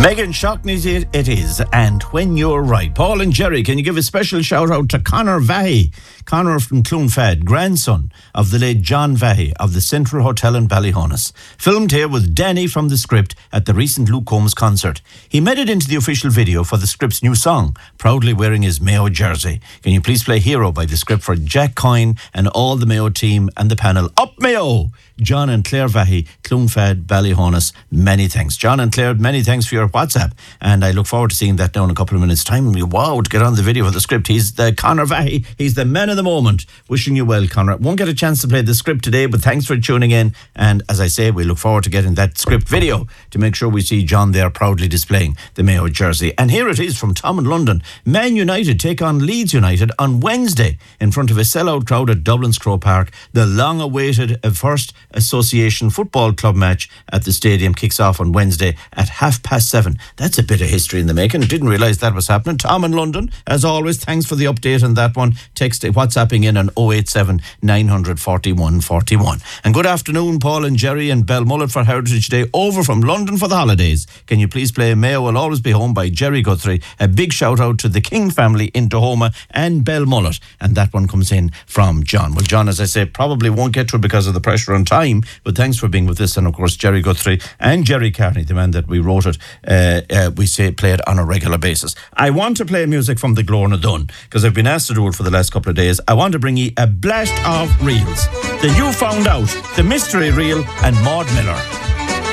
Megan Shockney it is, and when you're right. Paul and Jerry, can you give a special shout out to Conor Vahy? Conor from Clonfad, grandson of the late John Vahy of the Central Hotel in Ballyhonus. Filmed here with Danny from The Script at the recent Luke Combs concert. He made it into the official video for The Script's new song, proudly wearing his Mayo jersey. Can you please play Hero by The Script for Jack Coyne and all the Mayo team and the panel? Up Mayo! John and Claire Vahy, Clonfad, Ballyhonus, many thanks. John and Claire, many thanks for your WhatsApp. And I look forward to seeing that now in a couple of minutes' time. Wow, to get on the video for The Script. He's the Conor Vahy. He's the man of the moment. Wishing you well, Conor. Won't get a chance to play The Script today, but thanks for tuning in. And as I say, we look forward to getting that Script video to make sure we see John there proudly displaying the Mayo jersey. And here it is from Tom in London. Man United take on Leeds United on Wednesday in front of a sellout crowd at Dublin's Croke Park. The long-awaited first Association Football Club match at the stadium kicks off on Wednesday at 7:30. That's a bit of history in the making. Didn't realise that was happening. Tom in London, as always, thanks for the update on that one. Text WhatsApping in on 087 941 41. And good afternoon, Paul and Jerry and Belmullet for Heritage Day over from London for the holidays. Can you please play Mayo Will Always Be Home by Jerry Guthrie? A big shout out to the King family in Tahoma and Belmullet. And that one comes in from John. Well, John, as I say, probably won't get to it because of the pressure on time, but thanks for being with us. And of course, Jerry Guthrie and Jerry Carney, the man that we wrote it, we say play it on a regular basis. I want to play music from the Glorna Dun because I've been asked to do it for the last couple of days. I want to bring you a blast of reels. The You Found Out, The Mystery Reel and Maud Miller.